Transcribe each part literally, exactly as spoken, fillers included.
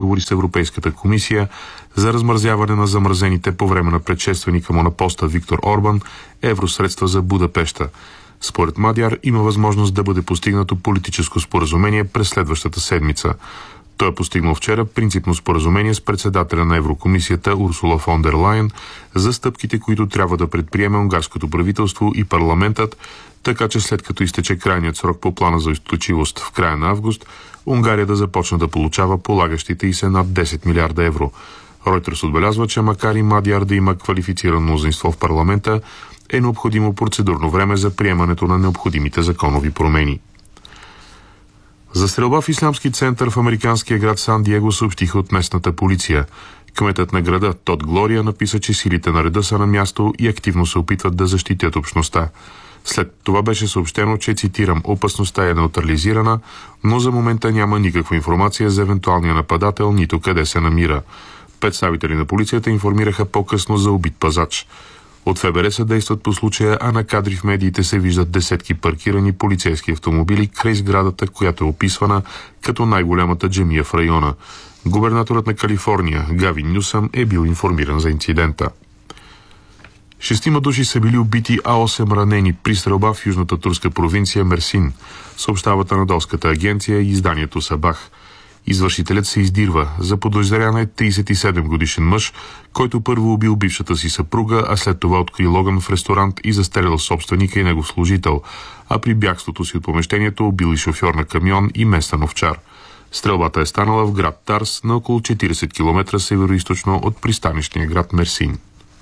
преговори с Европейската комисия за размразяване на замразените по време на предшественика му на поста Виктор Орбан евросредства за Будапеща. Според Мадяр има възможност да бъде постигнато политическо споразумение през следващата седмица. Той е постигнал вчера принципно споразумение с председателя на Еврокомисията Урсула фон дер Лайен за стъпките, които трябва да предприеме унгарското правителство и парламентът, така че след като изтече крайният срок по плана за устойчивост в края на август, Унгария да започне да получава полагащите й се над десет милиарда евро. Ройтерс отбелязва, че макар и Мадяр да има квалифицирано мнозинство в парламента, е необходимо процедурно време за приемането на необходимите законови промени. За стрелба в ислямски център в американския град Сан Диего съобщиха от местната полиция. Кметът на града Тод Глория написа, че силите на реда са на място и активно се опитват да защитят общността. След това беше съобщено, че, цитирам, опасността е неутрализирана, но за момента няма никаква информация за евентуалния нападател, нито къде се намира. Представители на полицията информираха по-късно за убит пазач. От ФБР съдействат по случая, а на кадри в медиите се виждат десетки паркирани полицейски автомобили край сградата, която е описвана като най-голямата джамия в района. Губернаторът на Калифорния Гавин Нюсъм е бил информиран за инцидента. Шестима души са били убити, а осем ранени при стрелба в южната турска провинция Мерсин, съобщават анадолската агенция и изданието Сабах. Извършителят се издирва. Заподозрян е тридесет и седем годишен мъж, който първо убил бившата си съпруга, а след това открил огън в ресторант и застрелял собственика и негов служител, а при бягството си от помещението убил и шофьор на камион и местен овчар. Стрелбата е станала в град Тарс, на около четиридесет километра североизточно от пристанищния град Мерсин.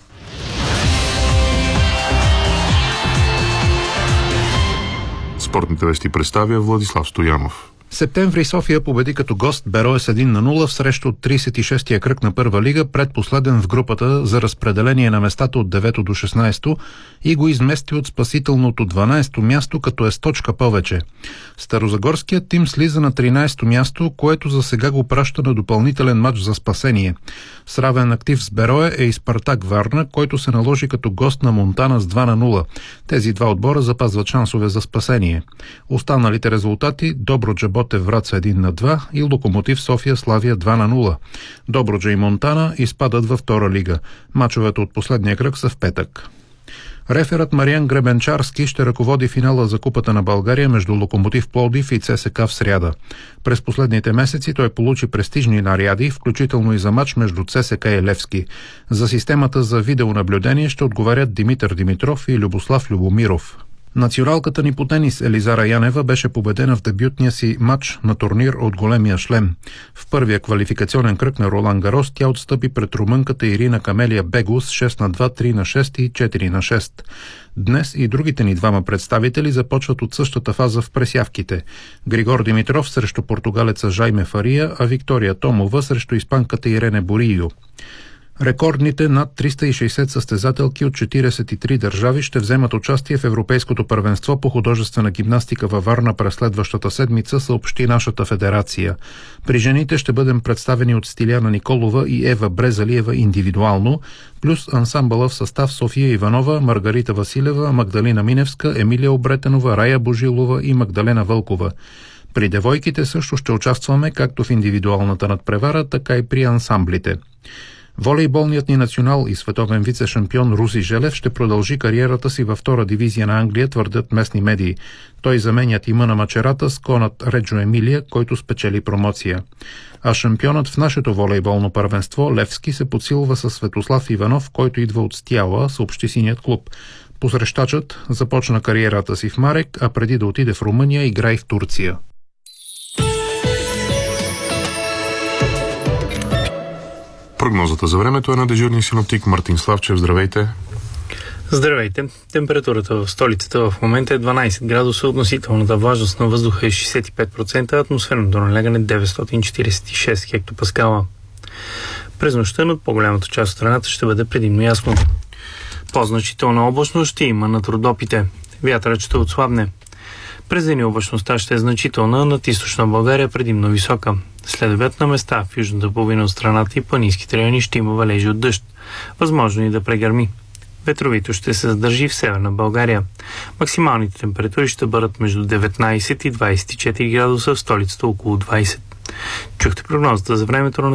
Спортните вести представя Владислав Стоянов. Септември София победи като гост Берое с едно на нула в срещу от тридесет и шестия кръг на първа лига, предпоследен в групата за разпределение на местата от девето до шестнадесето и го измести от спасителното дванадесето място, като е с точка повече. Старозагорският тим слиза на тринадесето място, което за сега го праща на допълнителен матч за спасение. С равен актив с Берое е и Спартак Варна, който се наложи като гост на Монтана с два на нула. Тези два отбора запазват шансове за спасение. Останалите резултати: Добруджа Ботев Враца едно на два и Локомотив София Славия два на нула. Добруджа и Монтана изпадат във втора лига. Мачовете от последния кръг са в петък. Реферът Мариан Гребенчарски ще ръководи финала за Купата на България между Локомотив Пловдив и ЦСКА в сряда. През последните месеци той получи престижни наряди, включително и за мач между ЦСКА и Левски. За системата за видеонаблюдение ще отговарят Димитър Димитров и Любослав Любомиров. Националката ни по тенис Елизара Янева беше победена в дебютния си матч на турнир от големия шлем. В първия квалификационен кръг на Ролан Гарос тя отстъпи пред румънката Ирина Камелия Бегу с шест на два, три на шест и четири на шест. Днес и другите ни двама представители започват от същата фаза в пресявките. Григор Димитров срещу португалеца Жайме Фария, а Виктория Томова срещу испанката Ирене Борио. Рекордните над триста и шейсет състезателки от четиридесет и три държави ще вземат участие в Европейското първенство по художествена гимнастика във Варна през следващата седмица, съобщи нашата федерация. При жените ще бъдем представени от Стиляна Николова и Ева Брезалиева индивидуално, плюс ансамбъла в състав София Иванова, Маргарита Василева, Магдалина Миневска, Емилия Обретенова, Рая Божилова и Магдалена Вълкова. При девойките също ще участваме както в индивидуалната надпревара, така и при ансамблите. Волейболният ни национал и световен вице-шампион Руси Желев ще продължи кариерата си във втора дивизия на Англия, твърдят местни медии. Той заменя тима на мачерата с конът Реджо Емилия, който спечели промоция. А шампионът в нашето волейболно първенство Левски се подсилва със Светослав Иванов, който идва от Стяла, съобщи синият клуб. Посрещачът започна кариерата си в Марек, а преди да отиде в Румъния, игра и в Турция. Прогнозата за времето е на дежурния синоптик Мартин Славчев. Здравейте! Здравейте! Температурата в столицата в момента е дванадесет градуса, относителната влажност на въздуха е шейсет и пет процента, атмосферното налягане деветстотин четиридесет и шест хектопаскала. През нощта над по-голямата част от страната ще бъде предимно ясно. По-значителна облачност ще има над Родопите. Вятърът ще отслабне. През деня облачността ще е значителна, над източна България предимно висока. След обяд на места в южната половина от страната и планинските райони ще има валежи от дъжд. Възможно и да прегърми. Ветровито ще се задържи в северна България. Максималните температури ще бъдат между деветнадесет и двадесет и четири градуса, в столицата около двадесет. Чухте прогнозата за времето на